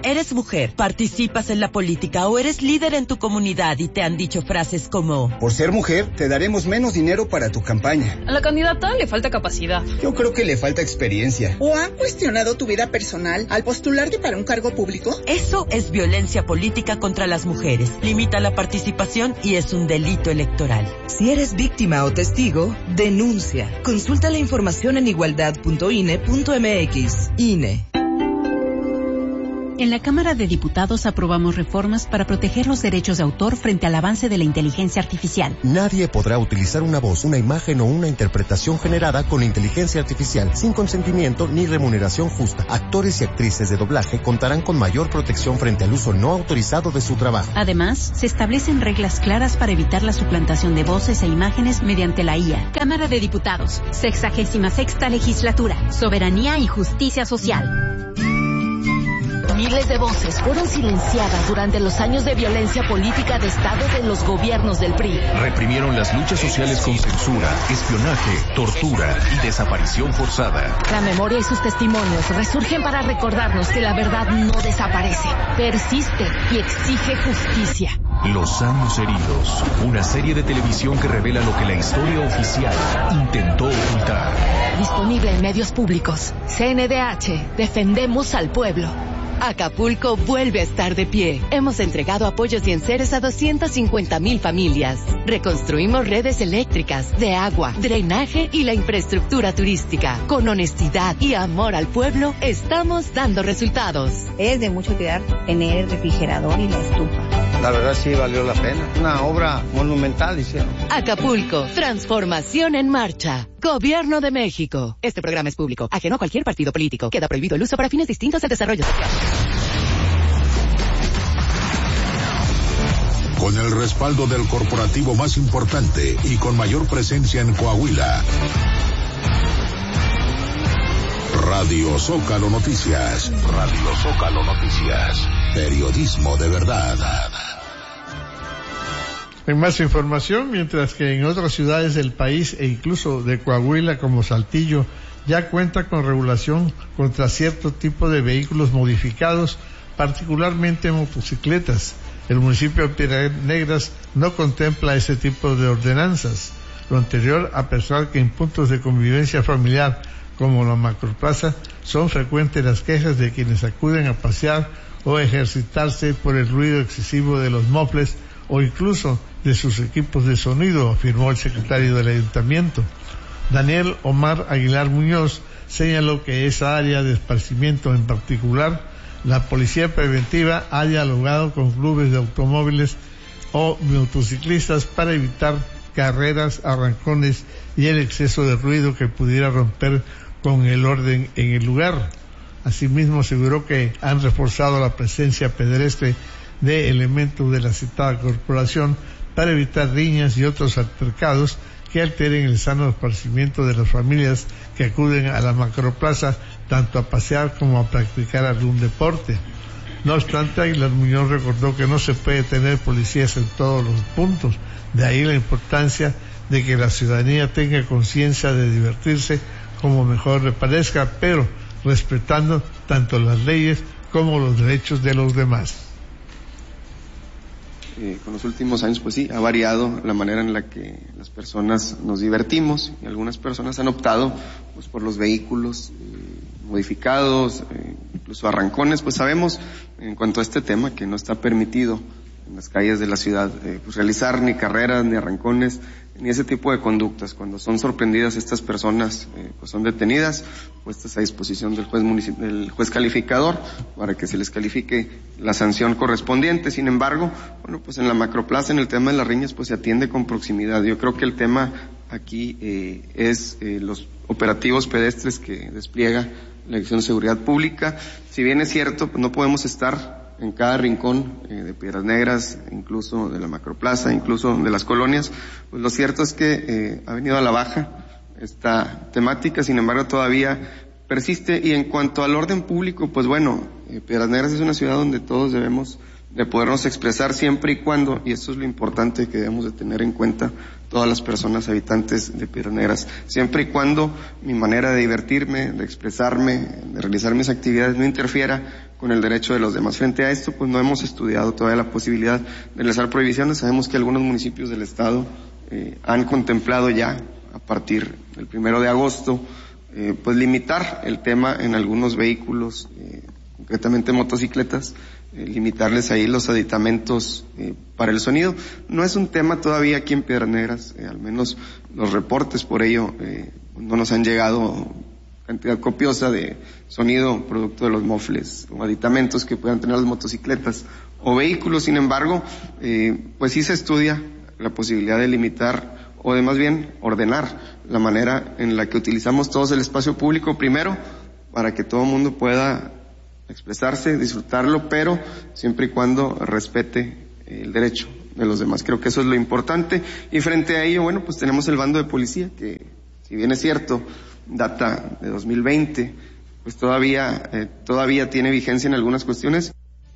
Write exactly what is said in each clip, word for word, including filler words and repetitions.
Eres mujer, participas en la política o eres líder en tu comunidad y te han dicho frases como: por ser mujer, te daremos menos dinero para tu campaña. A la candidata le falta capacidad. Yo creo que le falta experiencia. ¿O han cuestionado tu vida personal al postularte para un cargo público? Eso es violencia política contra las mujeres. Limita la participación y es un delito electoral. Si eres víctima o testigo, denuncia. Consulta la información en igualdad punto i n e punto m x. I N E. En la Cámara de Diputados aprobamos reformas para proteger los derechos de autor frente al avance de la inteligencia artificial. Nadie podrá utilizar una voz, una imagen o una interpretación generada con inteligencia artificial sin consentimiento ni remuneración justa. Actores y actrices de doblaje contarán con mayor protección frente al uso no autorizado de su trabajo. Además, se establecen reglas claras para evitar la suplantación de voces e imágenes mediante la I A. Cámara de Diputados, sexagésima sexta legislatura, soberanía y justicia social. Miles de voces fueron silenciadas durante los años de violencia política de Estado de los gobiernos del P R I. Reprimieron las luchas sociales con censura, espionaje, tortura y desaparición forzada. La memoria y sus testimonios resurgen para recordarnos que la verdad no desaparece, persiste y exige justicia. Los años heridos, una serie de televisión que revela lo que la historia oficial intentó ocultar. Disponible en medios públicos. C N D H, defendemos al pueblo. Acapulco vuelve a estar de pie. Hemos entregado apoyos y enseres a doscientas cincuenta mil familias. Reconstruimos redes eléctricas, de agua, drenaje y la infraestructura turística. Con honestidad y amor al pueblo, estamos dando resultados. Es de mucho cuidar tener el refrigerador y la estufa. La verdad sí valió la pena. Una obra monumental hicieron. Acapulco, transformación en marcha. Gobierno de México. Este programa es público, ajeno a cualquier partido político. Queda prohibido el uso para fines distintos al desarrollo social. Con el respaldo del corporativo más importante y con mayor presencia en Coahuila. Radio Zócalo Noticias. Radio Zócalo Noticias. Periodismo de verdad. En más información, mientras que en otras ciudades del país e incluso de Coahuila como Saltillo ya cuenta con regulación contra cierto tipo de vehículos modificados, particularmente motocicletas. El municipio de Piedras Negras no contempla ese tipo de ordenanzas. Lo anterior, a pesar que en puntos de convivencia familiar como la Macroplaza son frecuentes las quejas de quienes acuden a pasear o ejercitarse por el ruido excesivo de los mofles o incluso de sus equipos de sonido, afirmó el secretario del ayuntamiento. Daniel Omar Aguilar Muñoz señaló que esa área de esparcimiento en particular, la policía preventiva ha dialogado con clubes de automóviles o motociclistas para evitar carreras, arrancones y el exceso de ruido que pudiera romper con el orden en el lugar. Asimismo, aseguró que han reforzado la presencia pedestre de elementos de la citada corporación para evitar riñas y otros altercados que alteren el sano esparcimiento de las familias que acuden a la Macroplaza tanto a pasear como a practicar algún deporte. No obstante, Aguilar Muñoz recordó que no se puede tener policías en todos los puntos, de ahí la importancia de que la ciudadanía tenga conciencia de divertirse como mejor le parezca, pero respetando tanto las leyes como los derechos de los demás. Eh, con los últimos años, pues sí, ha variado la manera en la que las personas nos divertimos y algunas personas han optado pues por los vehículos eh, modificados, eh, incluso arrancones. Pues sabemos en cuanto a este tema que no está permitido en las calles de la ciudad eh, pues realizar ni carreras, ni arrancones, ni ese tipo de conductas. Cuando son sorprendidas estas personas, eh, pues son detenidas, puestas a disposición del juez municip- del juez calificador para que se les califique la sanción correspondiente. Sin embargo, bueno, pues en la Macroplaza, en el tema de las riñas, pues se atiende con proximidad. Yo creo que el tema aquí eh, es eh, los operativos pedestres que despliega la Dirección de Seguridad Pública. Si bien es cierto, pues no podemos estar en cada rincón eh, de Piedras Negras, incluso de la Macroplaza, incluso de las colonias, pues lo cierto es que eh, ha venido a la baja esta temática. Sin embargo todavía persiste. Y en cuanto al orden público, pues bueno, eh, Piedras Negras es una ciudad donde todos debemos de podernos expresar siempre y cuando, y esto es lo importante que debemos de tener en cuenta todas las personas habitantes de Piedras Negras, siempre y cuando mi manera de divertirme, de expresarme, de realizar mis actividades no interfiera con el derecho de los demás. Frente a esto, pues no hemos estudiado todavía la posibilidad de realizar prohibiciones. Sabemos que algunos municipios del estado eh, han contemplado ya, a partir del primero de agosto, eh, pues limitar el tema en algunos vehículos, eh, concretamente motocicletas, eh, limitarles ahí los aditamentos eh, para el sonido. No es un tema todavía aquí en Piedras Negras, eh, al menos los reportes por ello eh, no nos han llegado cantidad copiosa de sonido producto de los mofles o aditamentos que puedan tener las motocicletas o vehículos. Sin embargo, eh, pues sí se estudia la posibilidad de limitar o de más bien ordenar la manera en la que utilizamos todos el espacio público, primero para que todo el mundo pueda expresarse, disfrutarlo, pero siempre y cuando respete el derecho de los demás. Creo que eso es lo importante. Y frente a ello, bueno, pues tenemos el bando de policía que, si bien es cierto, data de dos mil veinte, pues todavía, eh, todavía tiene vigencia en algunas cuestiones.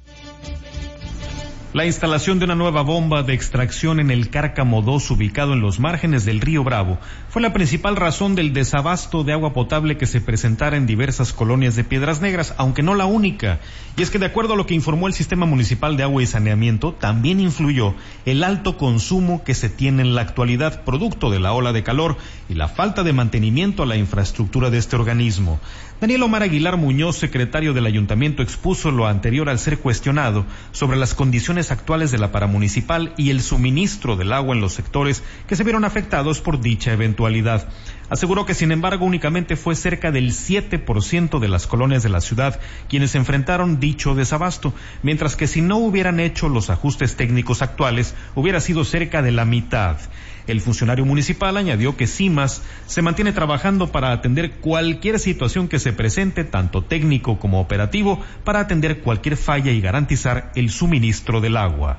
La instalación de una nueva bomba de extracción en el Cárcamo dos, ubicado en los márgenes del río Bravo, fue la principal razón del desabasto de agua potable que se presentara en diversas colonias de Piedras Negras, aunque no la única. Y es que, de acuerdo a lo que informó el Sistema Municipal de Agua y Saneamiento, también influyó el alto consumo que se tiene en la actualidad, producto de la ola de calor y la falta de mantenimiento a la infraestructura de este organismo. Daniel Omar Aguilar Muñoz, secretario del Ayuntamiento, expuso lo anterior al ser cuestionado sobre las condiciones actuales de la paramunicipal y el suministro del agua en los sectores que se vieron afectados por dicha eventualidad. Aseguró que, sin embargo, únicamente fue cerca del siete por ciento de las colonias de la ciudad quienes enfrentaron dicho desabasto, mientras que si no hubieran hecho los ajustes técnicos actuales, hubiera sido cerca de la mitad. El funcionario municipal añadió que CIMAS se mantiene trabajando para atender cualquier situación que se presente, tanto técnico como operativo, para atender cualquier falla y garantizar el suministro del agua.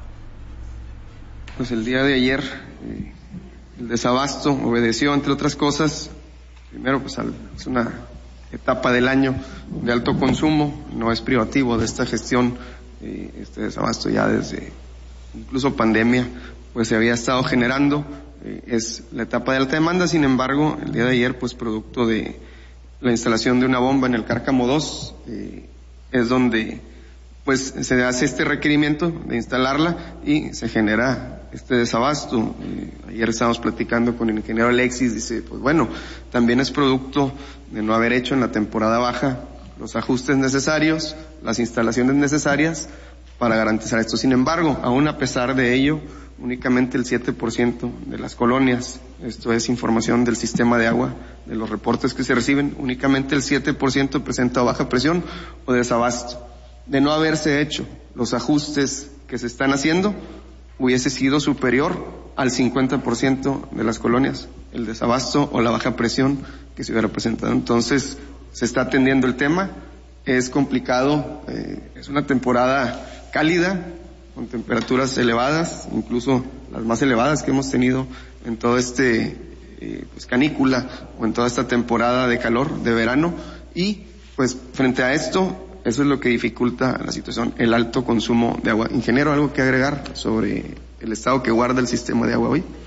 Pues el día de ayer eh, el desabasto obedeció, entre otras cosas, primero pues al, es una etapa del año de alto consumo, no es privativo de esta gestión, eh, este desabasto ya desde incluso pandemia pues se había estado generando. Es la etapa de alta demanda. Sin embargo, el día de ayer, pues producto de la instalación de una bomba en el Cárcamo dos, eh, es donde pues se hace este requerimiento de instalarla y se genera este desabasto. Eh, ayer estábamos platicando con el ingeniero Alexis, dice, pues bueno, también es producto de no haber hecho en la temporada baja los ajustes necesarios, las instalaciones necesarias para garantizar esto. Sin embargo, aún a pesar de ello, únicamente el siete por ciento de las colonias, esto es información del sistema de agua, de los reportes que se reciben, únicamente el siete por ciento presenta baja presión o desabasto. De no haberse hecho los ajustes que se están haciendo, hubiese sido superior al cincuenta por ciento de las colonias, el desabasto o la baja presión que se hubiera presentado. Entonces, se está atendiendo el tema, es complicado, eh, es una temporada cálida, con temperaturas elevadas, incluso las más elevadas que hemos tenido en todo este eh, pues, canícula o en toda esta temporada de calor de verano, y pues frente a esto, eso es lo que dificulta la situación, el alto consumo de agua. Ingeniero, ¿algo que agregar sobre el estado que guarda el sistema de agua hoy?